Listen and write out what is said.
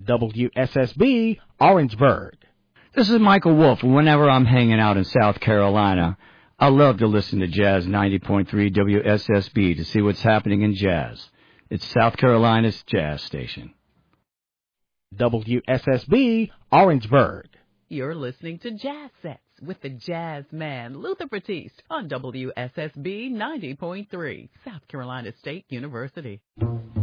WSSB, Orangeburg. This is Michael Wolf. Whenever I'm hanging out in South Carolina, I love to listen to Jazz 90.3 WSSB to see what's happening in jazz. It's South Carolina's jazz station. WSSB, Orangeburg. You're listening to Jazz Sets with the jazz man, Luther Batiste, on WSSB 90.3, South Carolina State University.